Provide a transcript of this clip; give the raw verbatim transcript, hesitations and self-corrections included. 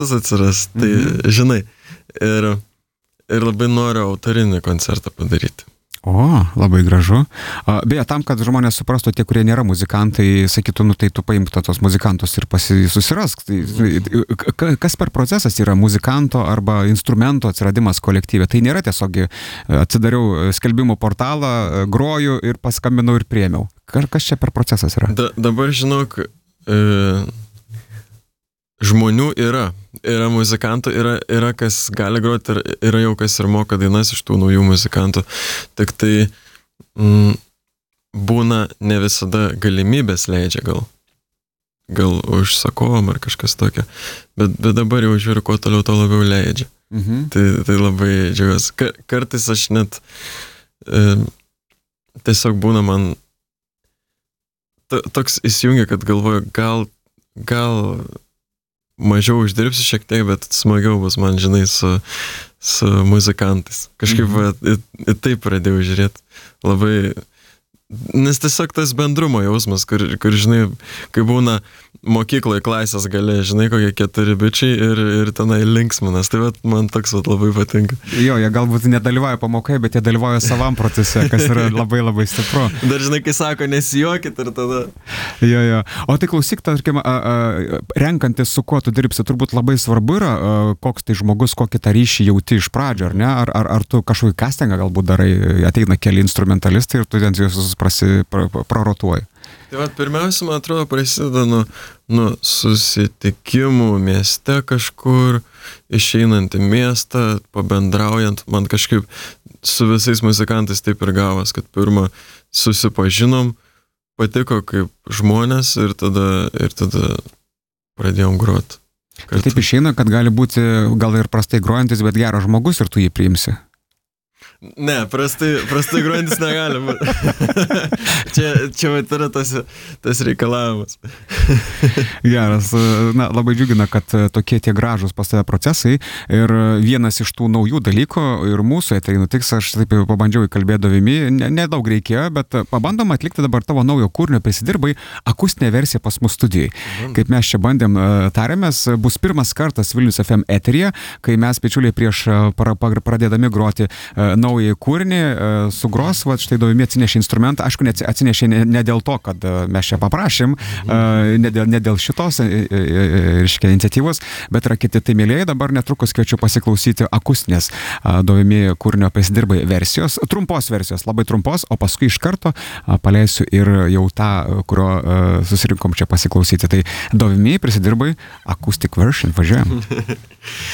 atsiras, tai mhm. žinai. Ir, ir labai noriu autorinį koncertą padaryti. O, labai gražu. Beje, tam, kad žmonės suprastų, tie, kurie nėra muzikantai, sakytų, nu tai tu paimk tos muzikantus ir susirask. Tai, kas per procesas yra muzikanto arba instrumento atsiradimas kolektyve? Tai nėra tiesiog atsidariau skelbimų portalą, groju ir paskambinau ir priėmiau. Kas čia per procesas yra? Da, dabar žinok, e, žmonių yra. Yra muzikantų, yra, yra kas gali groti, ir yra jau kas ir moka dainas iš tų naujų muzikantų. Tik tai mm, būna ne visada galimybės leidžia gal. Gal užsakovom ar kažkas tokio. Bet, bet dabar jau žiūriu, kuo toliau to labiau leidžia. Mhm. Tai, tai labai džiaugiuosi. Ka, kartais aš net e, tiesiog būna man to, toks įsijungia, kad galvoju, gal gal mažiau uždirbsiu šiek tiek, bet smagiau bus man, žinai, su, su muzikantais. Kažkaip mm-hmm. va, į, į tai pradėjau žiūrėti. Labai, nes tiesiog tas bendrumo jausmas, kur, kur žinai, kai būna mokykloje klasės gale, žinai, kokie keturi bičiai ir, ir tenai linksminas. Tai vat, man toks vat, labai patinka. Jo, jie galbūt nedalyvauja pamokai, bet jie dalyvauja savam procese, kas yra labai labai stipru. Dar žinai, kai sako, nesijuokit ir tada. Jo, jo. O tai klausyk, tarkim, a, a, renkantis su kuo tu dirbsi, turbūt labai svarbu yra, a, koks tai žmogus, kokį tą ryšį jauti iš pradžio, ar ne? Ar, ar, ar tu kažkokį castingą galbūt darai, ateina keli instrumentalistai ir tu ten juos prasi, pra, prarotuoji. Tai va, pirmiausia, man atrodo, prasideda nuo, nuo susitikimų mieste kažkur, išeinant į miestą, pabendraujant. Man kažkaip su visais muzikantais taip ir gavos, kad pirmą susipažinom, patiko kaip žmonės ir tada, ir tada pradėjom groti. Tai taip išeina, kad gali būti gal ir prastai grojantis, bet geras žmogus ir tu jį priimsi. Ne, prastai, prastai grojantis negali būti. čia čia yra tas, tas reikalavimas. Geras. Na, labai džiugina, kad tokie tie gražūs pas tave procesai. Ir vienas iš tų naujų dalykų ir mūsų, tai nutiks, aš taip pabandžiau įkalbėdavimi, nedaug ne reikėjo, bet pabandom atlikti dabar tavo naujo kūrinio Prisidirbai akustinė versija pas mus studijai. Mhm. Kaip mes čia bandėm tarėmės, bus pirmas kartas Vilnius F M eteryje, kai mes pečiuliai prieš pradėdami groti naują kūrinį, sugros, va, štai Dovimi atsinešė instrumentą, aišku, atsinešė ne, ne dėl to, kad mes čia paprašėm, mhm. ne, dėl, ne dėl šitos reiškia, iniciatyvos, bet yra kiti tai mėlėjai, dabar netrukus kviečiu pasiklausyti akustinės Dovimi kūrinio Prisidirbai versijos, trumpos versijos, labai trumpos, o paskui iš karto paleisiu ir jau tą, kurio susirinkom čia pasiklausyti. Tai Dovimi Prisidirbai acoustic version, važiuojam.